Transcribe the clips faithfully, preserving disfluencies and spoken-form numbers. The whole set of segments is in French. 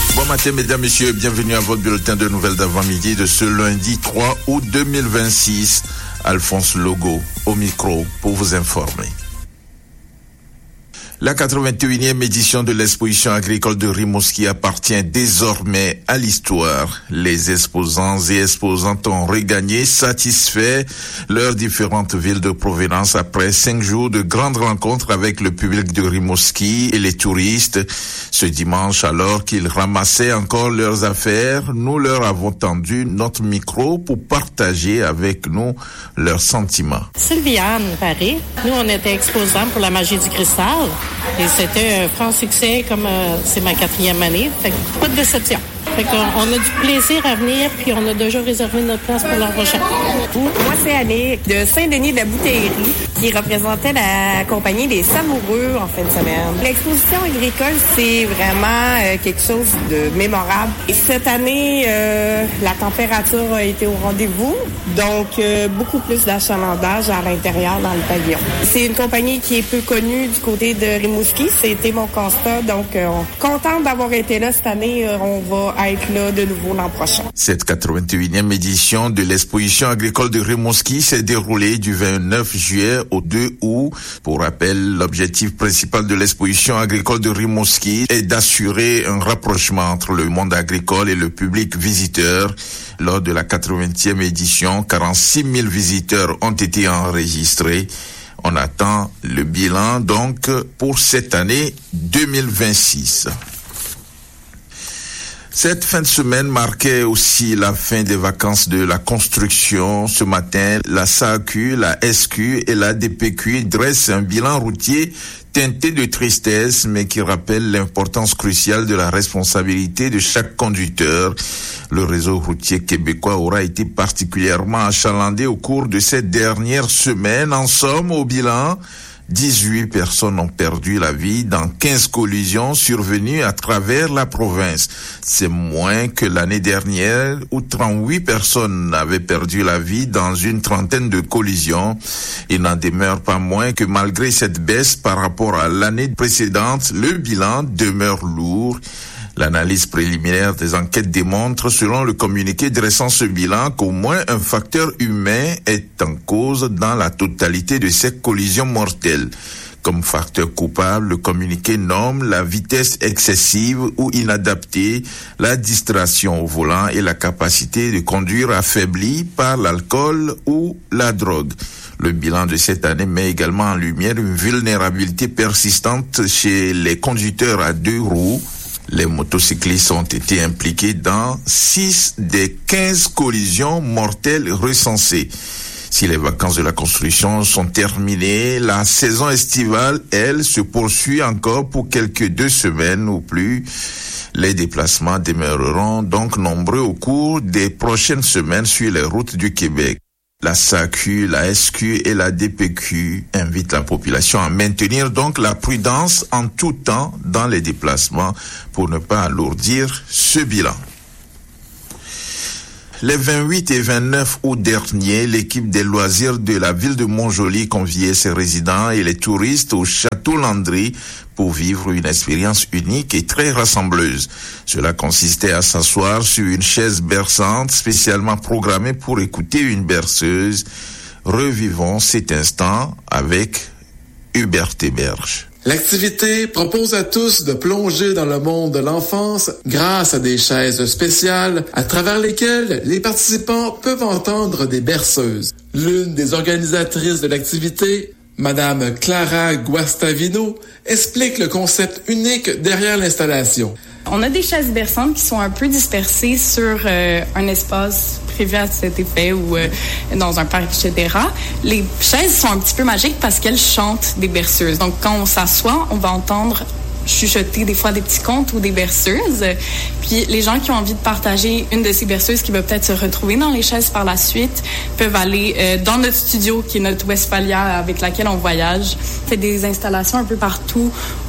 Bon matin, mesdames, messieurs, bienvenue à votre bulletin de nouvelles d'avant-midi de ce lundi trois août deux mille vingt-six. Alphonse Logo au micro pour vous informer. La quatre-vingt-unième édition de l'exposition agricole de Rimouski appartient désormais à l'histoire. Les exposants et exposantes ont regagné satisfaits leurs différentes villes de provenance après cinq jours de grandes rencontres avec le public de Rimouski et les touristes. Ce dimanche, alors qu'ils ramassaient encore leurs affaires, nous leur avons tendu notre micro pour partager avec nous leurs sentiments. Sylviane Paris, nous on était exposants pour la magie du cristal. Et c'était un franc succès, comme euh, c'est ma quatrième année. Fait que pas de déception. Fait qu'on on a du plaisir à venir, puis on a déjà réservé notre place pour l'an prochain. Moi, c'est Annick de Saint-Denis de la Bouteillerie, qui représentait la compagnie des Savoureux en fin de semaine. L'exposition agricole, c'est vraiment euh, quelque chose de mémorable. Et cette année, euh, la température a été au rendez-vous, donc euh, beaucoup plus d'achalandage à l'intérieur dans le pavillon. C'est une compagnie qui est peu connue du côté de Rimouski, c'était mon constat, donc euh, contente d'avoir été là cette année, euh, on va être là de nouveau l'an prochain. Cette quatre-vingt-unième édition de l'exposition agricole de Rimouski s'est déroulée du vingt-neuf juillet au deux août. Pour rappel, l'objectif principal de l'exposition agricole de Rimouski est d'assurer un rapprochement entre le monde agricole et le public visiteur. Lors de la quatre-vingtième édition, quarante-six mille visiteurs ont été enregistrés. On attend le bilan donc pour cette année deux mille vingt-six. Cette fin de semaine marquait aussi la fin des vacances de la construction. Ce matin, la S A Q, la S Q et la D P Q dressent un bilan routier teinté de tristesse, mais qui rappelle l'importance cruciale de la responsabilité de chaque conducteur. Le réseau routier québécois aura été particulièrement achalandé au cours de cette dernière semaine. En somme, au bilan, dix-huit personnes ont perdu la vie dans quinze collisions survenues à travers la province. C'est moins que l'année dernière où trente-huit personnes avaient perdu la vie dans une trentaine de collisions. Il n'en demeure pas moins que malgré cette baisse par rapport à l'année précédente, le bilan demeure lourd. L'analyse préliminaire des enquêtes démontre, selon le communiqué dressant ce bilan, qu'au moins un facteur humain est en cause dans la totalité de ces collisions mortelles. Comme facteur coupable, le communiqué nomme la vitesse excessive ou inadaptée, la distraction au volant et la capacité de conduire affaiblie par l'alcool ou la drogue. Le bilan de cette année met également en lumière une vulnérabilité persistante chez les conducteurs à deux roues. Les motocyclistes ont été impliqués dans six des quinze collisions mortelles recensées. Si les vacances de la construction sont terminées, la saison estivale, elle, se poursuit encore pour quelques deux semaines ou plus. Les déplacements demeureront donc nombreux au cours des prochaines semaines sur les routes du Québec. La S A Q, la S Q et la D P Q invitent la population à maintenir donc la prudence en tout temps dans les déplacements pour ne pas alourdir ce bilan. Les vingt-huit et vingt-neuf août dernier, l'équipe des loisirs de la ville de Montjoly conviait ses résidents et les touristes au Château Landry pour vivre une expérience unique et très rassembleuse. Cela consistait à s'asseoir sur une chaise berçante spécialement programmée pour écouter une berceuse. Revivons cet instant avec Hubert Héberge. L'activité propose à tous de plonger dans le monde de l'enfance grâce à des chaises spéciales à travers lesquelles les participants peuvent entendre des berceuses. L'une des organisatrices de l'activité, Madame Clara Guastavino, explique le concept unique derrière l'installation. On a des chaises berçantes qui sont un peu dispersées sur euh, un espace prévu à cet effet ou euh, dans un parc, et cetera. Les chaises sont un petit peu magiques parce qu'elles chantent des berceuses. Donc, quand on s'assoit, on va entendre chuchoter des fois des petits contes ou des berceuses. Puis les gens qui ont envie de partager une de ces berceuses qui va peut-être se retrouver dans les chaises par la suite peuvent aller euh, dans notre studio qui est notre Westphalia avec laquelle on voyage. On fait des installations un peu partout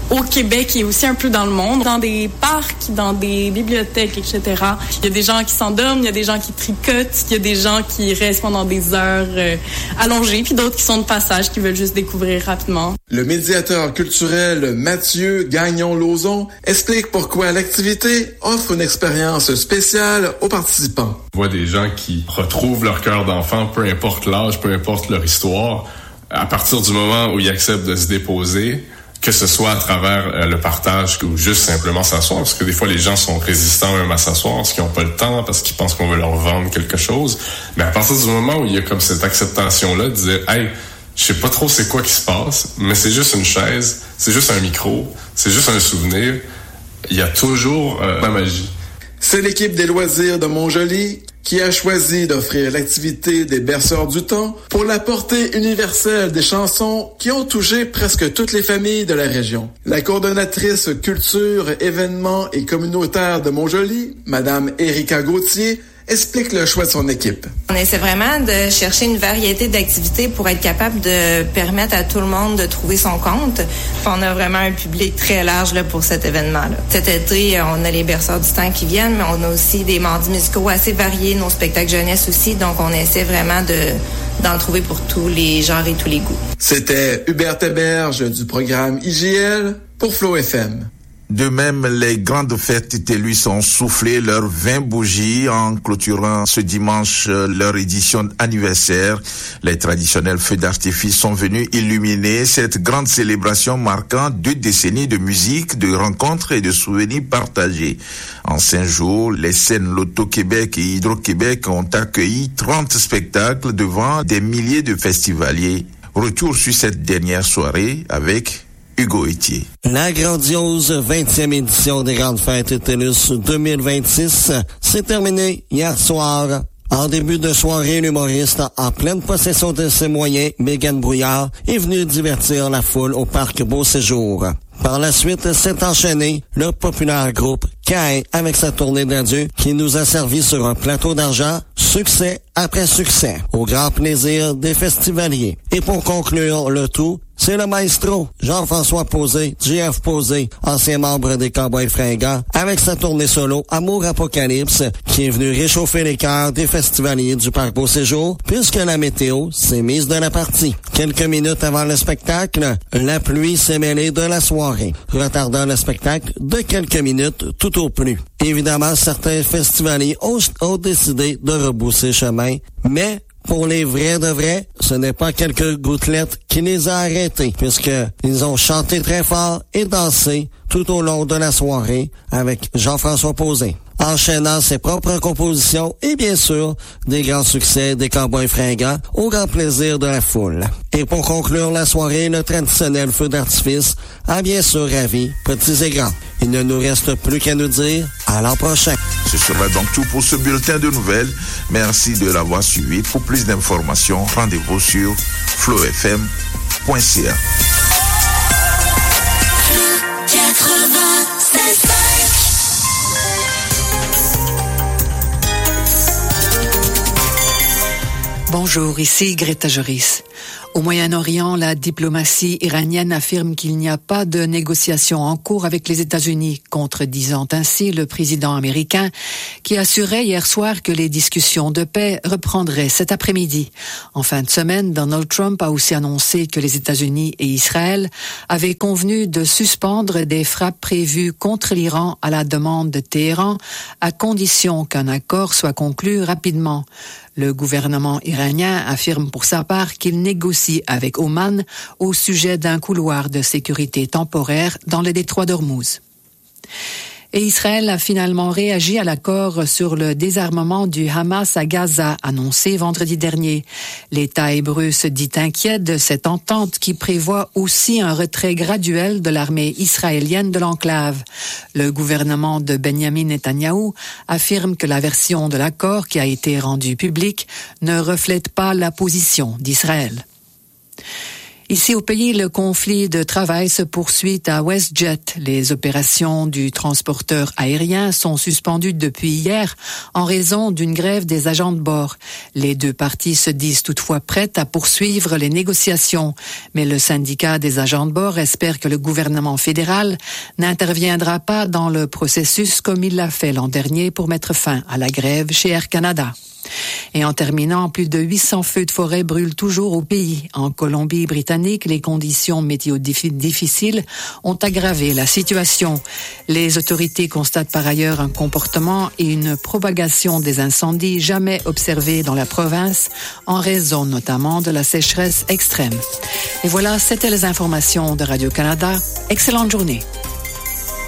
au Québec et aussi un peu dans le monde, dans des parcs, dans des bibliothèques, et cetera. Il y a des gens qui s'endorment, il y a des gens qui tricotent, il y a des gens qui restent pendant des heures euh, allongées, puis d'autres qui sont de passage, qui veulent juste découvrir rapidement. Le médiateur culturel Mathieu Gagnon-Lauzon explique pourquoi l'activité offre une expérience spéciale aux participants. On voit des gens qui retrouvent leur cœur d'enfant, peu importe l'âge, peu importe leur histoire, à partir du moment où ils acceptent de se déposer, que ce soit à travers euh, le partage ou juste simplement s'asseoir, parce que des fois les gens sont résistants même à s'asseoir parce qu'ils n'ont pas le temps, parce qu'ils pensent qu'on veut leur vendre quelque chose. Mais à partir du moment où il y a comme cette acceptation-là, de dire « Hey, je sais pas trop c'est quoi qui se passe, mais c'est juste une chaise, c'est juste un micro, c'est juste un souvenir », il y a toujours euh, la magie. C'est l'équipe des loisirs de Montjoly qui a choisi d'offrir l'activité des berceurs du temps pour la portée universelle des chansons qui ont touché presque toutes les familles de la région. La coordonnatrice culture, événements et communautaire de Montjoly, Madame Erika Gauthier, explique le choix de son équipe. On essaie vraiment de chercher une variété d'activités pour être capable de permettre à tout le monde de trouver son compte. On a vraiment un public très large là, pour cet événement-là. Cet été, on a les berceurs du temps qui viennent, mais on a aussi des mardis musicaux assez variés, nos spectacles jeunesse aussi, donc on essaie vraiment de d'en trouver pour tous les genres et tous les goûts. C'était Hubert Héberge du programme I J L pour Flow F M. De même, les grandes fêtes lui sont soufflées leurs vingt bougies en clôturant ce dimanche leur édition anniversaire. Les traditionnels feux d'artifice sont venus illuminer cette grande célébration marquant deux décennies de musique, de rencontres et de souvenirs partagés. En cinq jours, les scènes Loto-Québec et Hydro-Québec ont accueilli trente spectacles devant des milliers de festivaliers. Retour sur cette dernière soirée avec Hugo Etier. La grandiose vingtième édition des Grandes Fêtes TELUS deux mille vingt-six s'est terminée hier soir. En début de soirée, l'humoriste en pleine possession de ses moyens, Mégane Brouillard, est venue divertir la foule au parc Beau Séjour. Par la suite, s'est enchaîné le populaire groupe Caïn avec sa tournée d'adieu qui nous a servi sur un plateau d'argent, succès après succès, au grand plaisir des festivaliers. Et pour conclure le tout, c'est le maestro Jean-François Posé, J F Posé, ancien membre des Cowboys Fringants, avec sa tournée solo Amour Apocalypse, qui est venu réchauffer les cœurs des festivaliers du Parc Beau Séjour, puisque la météo s'est mise de la partie. Quelques minutes avant le spectacle, la pluie s'est mêlée de la soirée, retardant le spectacle de quelques minutes tout au plus. Évidemment, certains festivaliers ont, ont décidé de rebousser chemin, mais pour les vrais de vrais, ce n'est pas quelques gouttelettes qui les a arrêtés, puisqu'ils ont chanté très fort et dansé tout au long de la soirée avec Jean-François Posé, enchaînant ses propres compositions et bien sûr des grands succès des Cowboys Fringants au grand plaisir de la foule. Et pour conclure la soirée, le traditionnel feu d'artifice a bien sûr ravi petits et grands. Il ne nous reste plus qu'à nous dire à l'an prochain. Ce sera donc tout pour ce bulletin de nouvelles. Merci de l'avoir suivi. Pour plus d'informations, rendez-vous sur flow f m point c a. Bonjour, ici Greta Joris. Au Moyen-Orient, la diplomatie iranienne affirme qu'il n'y a pas de négociations en cours avec les États-Unis, contredisant ainsi le président américain qui assurait hier soir que les discussions de paix reprendraient cet après-midi. En fin de semaine, Donald Trump a aussi annoncé que les États-Unis et Israël avaient convenu de suspendre des frappes prévues contre l'Iran à la demande de Téhéran, à condition qu'un accord soit conclu rapidement. Le gouvernement iranien affirme pour sa part qu'il négocie avec Oman au sujet d'un couloir de sécurité temporaire dans le détroit d'Ormuz. Et Israël a finalement réagi à l'accord sur le désarmement du Hamas à Gaza, annoncé vendredi dernier. L'État hébreu se dit inquiet de cette entente qui prévoit aussi un retrait graduel de l'armée israélienne de l'enclave. Le gouvernement de Benjamin Netanyahou affirme que la version de l'accord qui a été rendue publique ne reflète pas la position d'Israël. Ici au pays, le conflit de travail se poursuit à WestJet. Les opérations du transporteur aérien sont suspendues depuis hier en raison d'une grève des agents de bord. Les deux parties se disent toutefois prêtes à poursuivre les négociations. Mais le syndicat des agents de bord espère que le gouvernement fédéral n'interviendra pas dans le processus comme il l'a fait l'an dernier pour mettre fin à la grève chez Air Canada. Et en terminant, plus de huit cents feux de forêt brûlent toujours au pays. En Colombie-Britannique, les conditions météo difficiles ont aggravé la situation. Les autorités constatent par ailleurs un comportement et une propagation des incendies jamais observés dans la province, en raison notamment de la sécheresse extrême. Et voilà, c'était les informations de Radio-Canada. Excellente journée.